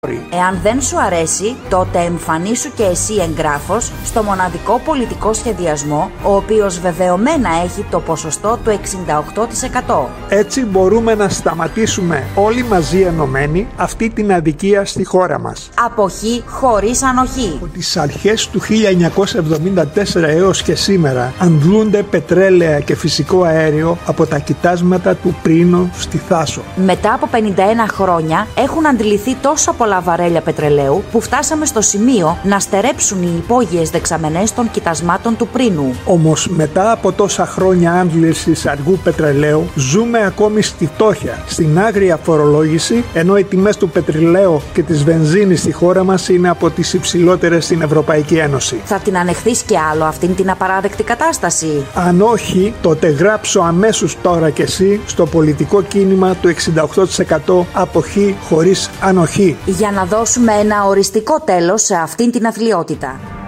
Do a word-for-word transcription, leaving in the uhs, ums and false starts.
Εάν δεν σου αρέσει, τότε εμφανίσου και εσύ εγγράφος στο μοναδικό πολιτικό σχεδιασμό, ο οποίος βεβαιωμένα έχει το ποσοστό του εξήντα οκτώ τοις εκατό. Έτσι μπορούμε να σταματήσουμε όλοι μαζί ενωμένοι αυτή την αδικία στη χώρα μας. Αποχή χωρίς ανοχή. Από τις αρχές του χίλια εννιακόσια εβδομήντα τέσσερα έως και σήμερα αντλούνται πετρέλαια και φυσικό αέριο από τα κοιτάσματα του Πρίνο στη Θάσο. Μετά από πενήντα ένα χρόνια έχουν αντιληφθεί τόσα πολλά βαρέλια πετρελαίου που φτάσαμε στο σημείο να στερέψουν οι υπόγειες δεξαμενές των κοιτασμάτων του Πρίνου. Όμως μετά από τόσα χρόνια άντλησης αργού πετρελαίου ζούμε ακόμη στη φτώχεια, στην άγρια φορολόγηση, ενώ οι τιμές του πετρελαίου και της βενζίνης στη χώρα μας είναι από τις υψηλότερες στην Ευρωπαϊκή Ένωση. Θα την ανεχθείς κι άλλο αυτήν την απαράδεκτη κατάσταση? Αν όχι, τότε γράψω αμέσως τώρα κι εσύ στο πολιτικό κίνημα του εξήντα οκτώ τοις εκατό αποχή χωρίς ανοχή. Για να δώσουμε ένα οριστικό τέλος σε αυτήν την αθλιότητα.